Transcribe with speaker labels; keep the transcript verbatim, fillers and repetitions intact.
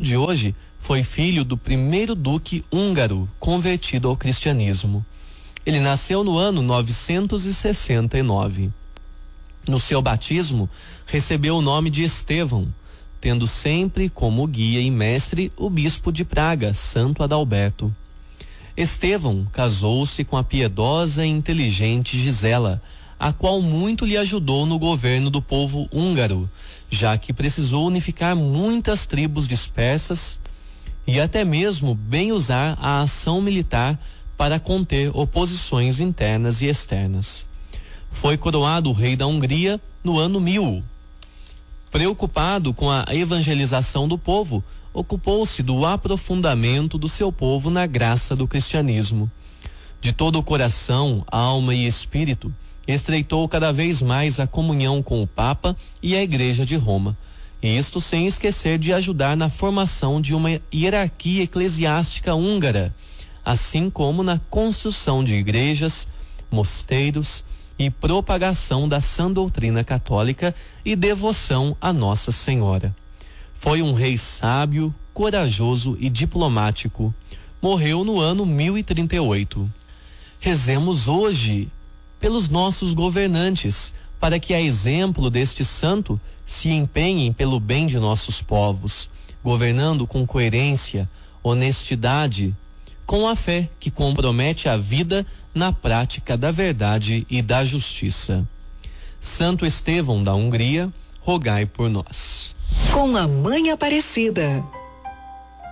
Speaker 1: de hoje foi filho do primeiro duque húngaro convertido ao cristianismo. Ele nasceu no ano novecentos e sessenta e nove. No seu batismo, recebeu o nome de Estevão, tendo sempre como guia e mestre o bispo de Praga, Santo Adalberto. Estevão casou-se com a piedosa e inteligente Gisela, a qual muito lhe ajudou no governo do povo húngaro, já que precisou unificar muitas tribos dispersas e até mesmo bem usar a ação militar para conter oposições internas e externas. Foi coroado rei da Hungria no ano mil. Preocupado com a evangelização do povo, ocupou-se do aprofundamento do seu povo na graça do cristianismo. De todo o coração, alma e espírito, estreitou cada vez mais a comunhão com o Papa e a Igreja de Roma. E isto sem esquecer de ajudar na formação de uma hierarquia eclesiástica húngara, assim como na construção de igrejas, mosteiros e propagação da sã doutrina católica e devoção a Nossa Senhora. Foi um rei sábio, corajoso e diplomático. Morreu no ano mil e trinta e oito. Rezemos hoje pelos nossos governantes, para que, a exemplo deste santo, se empenhem pelo bem de nossos povos, governando com coerência, honestidade, com a fé que compromete a vida na prática da verdade e da justiça. Santo Estevão da Hungria, rogai por nós.
Speaker 2: Com a Mãe Aparecida.